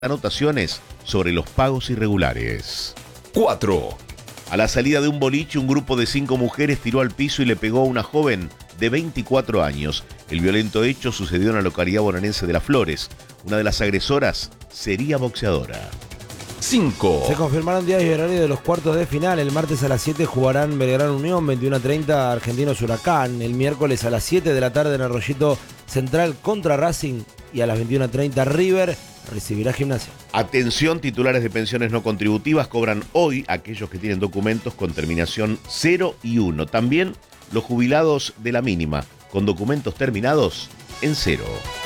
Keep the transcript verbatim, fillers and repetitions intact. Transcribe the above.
anotaciones sobre los pagos irregulares. cuatro. A la salida de un boliche, un grupo de cinco mujeres tiró al piso y le pegó a una joven de veinticuatro años. El violento hecho sucedió en la localidad bonaerense de Las Flores. Una de las agresoras sería boxeadora. cinco. Se confirmaron días y horarios de los cuartos de final. El martes a las siete jugarán Belgrano Unión, veintiuno a treinta Argentinos Huracán. El miércoles a las siete de la tarde en Arroyito Central contra Racing. Y a las veintiuno a treinta River recibirá Gimnasia. Atención, titulares de pensiones no contributivas cobran hoy aquellos que tienen documentos con terminación cero y uno. También los jubilados de la mínima con documentos terminados en cero.